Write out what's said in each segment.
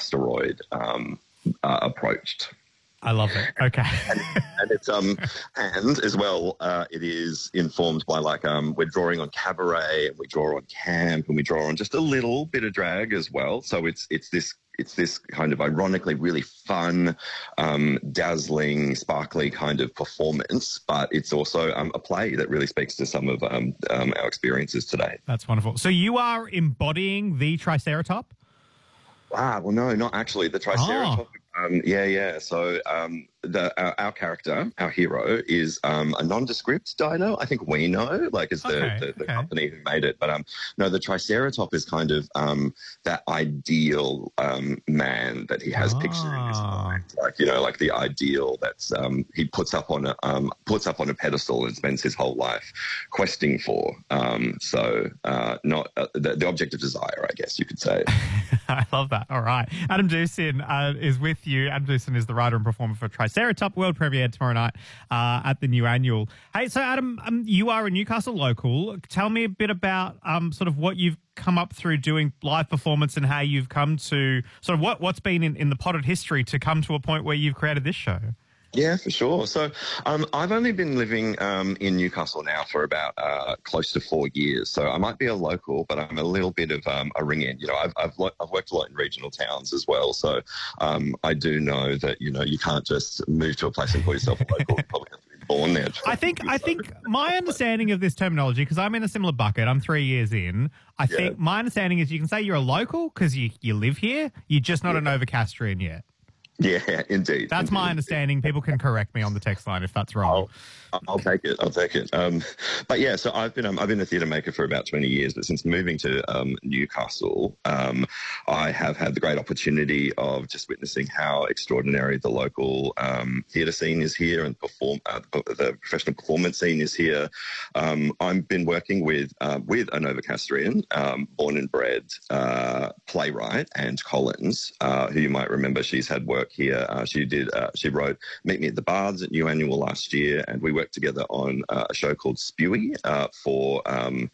asteroid approached. I love it. Okay. and it's and as well, it is informed by we're drawing on cabaret, and we draw on camp, and we draw on just a little bit of drag as well. So it's this kind of ironically really fun, dazzling, sparkly kind of performance, but it's also a play that really speaks to some of our experiences today. That's wonderful. So you are embodying the Triceratop? Well, no, not actually. The Triceratop. So our character, our hero, is a nondescript dino. I think we know, is the company who made it. But no, the Triceratop is kind of that ideal man that he has pictured in his mind. Like the ideal that's he puts up on a pedestal and spends his whole life questing for. Not the object of desire, I guess you could say. I love that. All right. Adam Doosan is with you. Adam Doosan is the writer and performer for Triceratop, world premiere tomorrow night at the New Annual. Hey, so Adam, you are a Newcastle local. Tell me a bit about sort of what you've come up through doing live performance and how you've come to sort of what's been in the potted history to come to a point where you've created this show. Yeah, for sure. So I've only been living in Newcastle now for about close to 4 years. So I might be a local, but I'm a little bit of a ring-in. I've worked a lot in regional towns as well. So I do know that, you can't just move to a place and call yourself a local. You probably have to be born there. I think my understanding of this terminology, because I'm in a similar bucket, I'm 3 years in, I think my understanding is you can say you're a local because you live here. You're just not a Novocastrian yet. Yeah, indeed. That's my understanding. People can correct me on the text line if that's wrong. I'll take it. But yeah, so I've been a theatre maker for about 20 years, but since moving to Newcastle, I have had the great opportunity of just witnessing how extraordinary the local theatre scene is here, and the professional performance scene is here. I've been working with a Novocastrian, born and bred playwright, Ange Collins, who you might remember. She's had work here. She wrote Meet Me at the Baths at New Annual last year, and we worked together on a show called Spewy for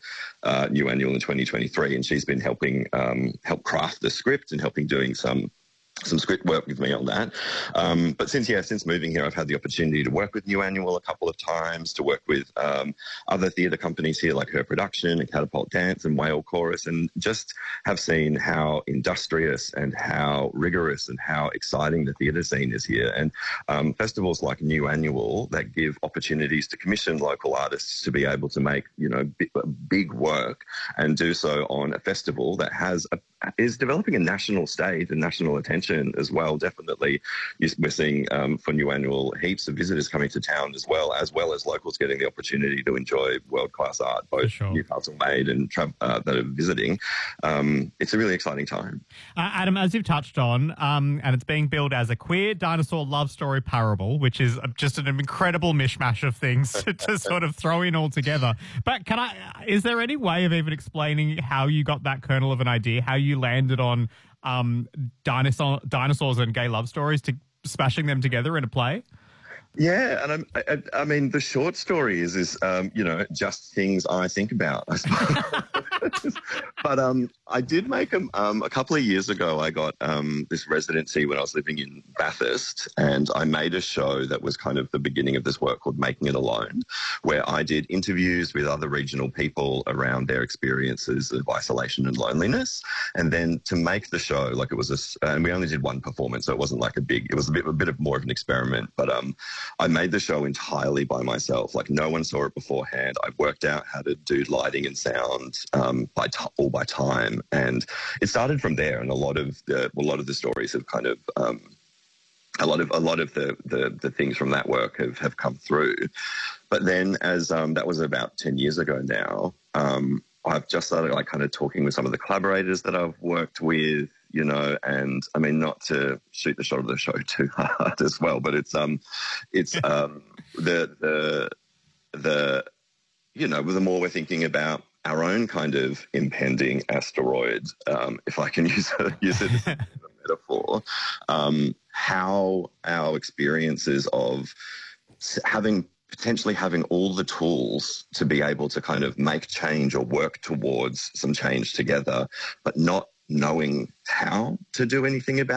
New Annual in 2023, and she's been helping help craft the script and helping doing some script work with me on that. But since moving here, I've had the opportunity to work with New Annual a couple of times, to work with other theatre companies here like Her Production and Catapult Dance and Whale Chorus, and just have seen how industrious and how rigorous and how exciting the theatre scene is here. And festivals like New Annual that give opportunities to commission local artists to be able to make, big work and do so on a festival that is developing a national stage and national attention as well. Definitely, we're seeing for New Annual heaps of visitors coming to town as well as locals getting the opportunity to enjoy world-class art, both Newcastle-made and that are visiting. It's a really exciting time. Adam, as you've touched on, and it's being billed as a queer dinosaur love story parable, which is just an incredible mishmash of things to sort of throw in all together. But is there any way of even explaining how you got that kernel of an idea, how you landed on dinosaurs and gay love stories, to smashing them together in a play? Yeah, and I mean, the short story is just things I think about, I suppose. But I did make a couple of years ago. I got this residency when I was living in Bathurst, and I made a show that was kind of the beginning of this work called Making It Alone, where I did interviews with other regional people around their experiences of isolation and loneliness. And then to make the show, and we only did one performance, so it wasn't it was a bit more of an experiment. But I made the show entirely by myself. No one saw it beforehand. I worked out how to do lighting and sound all by time, and it started from there. And a lot of the stories have kind of a lot of the things from that work have come through. But then, as that was about 10 years ago now, I've just started kind of talking with some of the collaborators that I've worked with, and I mean, not to shoot the shot of the show too hard as well, but it's the more we're thinking about our own kind of impending asteroid, if I can use it as a metaphor, how our experiences of potentially having all the tools to be able to kind of make change or work towards some change together, but not knowing how to do anything about